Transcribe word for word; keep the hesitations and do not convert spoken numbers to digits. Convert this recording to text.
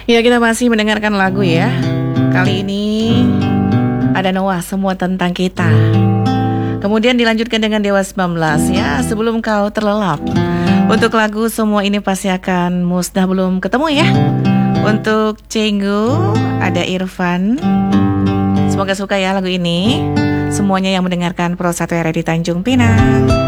Ya, kita masih mendengarkan lagu ya. Kali ini ada Noah, Semua Tentang Kita. Kemudian dilanjutkan dengan Dewa sembilan belas ya, Sebelum Kau Terlelap. Untuk lagu Semua Ini Pasti Akan Musnah Belum Ketemu ya. Untuk Cenggu ada Irfan. Semoga suka ya lagu ini. Semuanya yang mendengarkan Pro satu R di Tanjung Pinang.